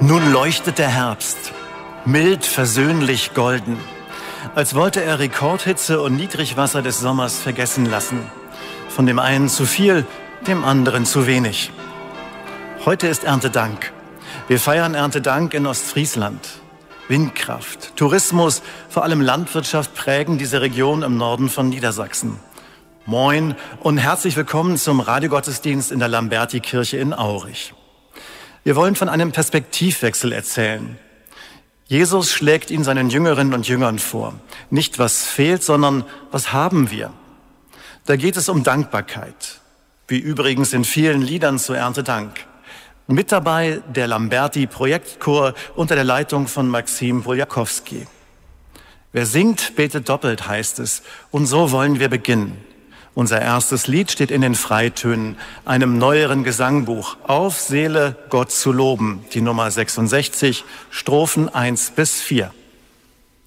Nun leuchtet der Herbst, mild, versöhnlich, golden, als wollte er Rekordhitze und Niedrigwasser des Sommers vergessen lassen. Von dem einen zu viel, dem anderen zu wenig. Heute ist Erntedank. Wir feiern Erntedank in Ostfriesland. Windkraft, Tourismus, vor allem Landwirtschaft prägen diese Region im Norden von Niedersachsen. Moin und herzlich willkommen zum Radiogottesdienst in der Lamberti-Kirche in Aurich. Wir wollen von einem Perspektivwechsel erzählen. Jesus schlägt ihn seinen Jüngerinnen und Jüngern vor. Nicht was fehlt, sondern was haben wir? Da geht es um Dankbarkeit, wie übrigens in vielen Liedern zu Erntedank. Mit dabei der Lamberti-Projektchor unter der Leitung von Maxim Poljakowski. Wer singt, betet doppelt, heißt es. Und so wollen wir beginnen. Unser erstes Lied steht in den Freitönen, einem neueren Gesangbuch, Auf Seele Gott zu loben, die Nummer 66, Strophen 1 bis 4.